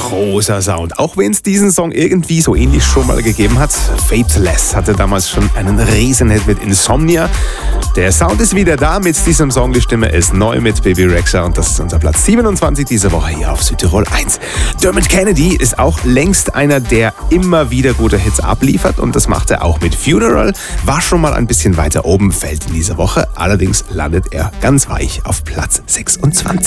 großer Sound. Auch wenn es diesen Song irgendwie so ähnlich schon mal gegeben hat. Fateless hatte damals schon einen Riesenhit mit Insomnia. Der Sound ist wieder da mit diesem Song. Die Stimme ist neu mit Bebe Rexha und das ist unser Platz 27 diese Woche hier auf Südtirol 1. Dermot Kennedy ist auch längst einer, der immer wieder gute Hits abliefert und das macht er auch mit Funeral. War schon mal ein bisschen weiter oben, fällt in dieser Woche. Allerdings landet er ganz weich auf Platz 26.